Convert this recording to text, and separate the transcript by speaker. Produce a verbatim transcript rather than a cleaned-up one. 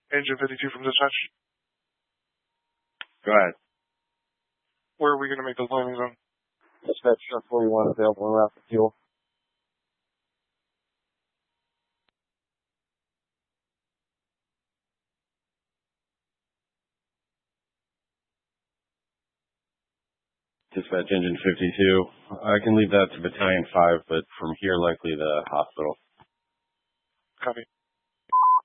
Speaker 1: Engine fifty-two from dispatch.
Speaker 2: Go ahead.
Speaker 1: Where are we going to make those landings on?
Speaker 2: Dispatch forty-one available en route for fuel. Dispatch engine fifty-two. I can leave that to Battalion five, but from here likely the hospital.
Speaker 1: Copy.